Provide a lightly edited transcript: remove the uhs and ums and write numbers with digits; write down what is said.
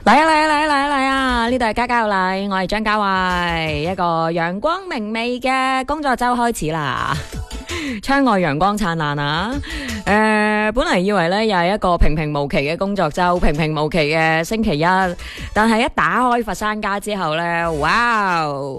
嚟啊嚟啊嚟啊嚟啊嚟啊！呢度係家家有禮，我係張家慧，一個陽光明媚嘅工作周開始啦。窗外陽光燦爛啊！本嚟以為呢又係一個平平無奇嘅工作周，平平無奇嘅星期一，但係一打開佛山家之後呢，哇！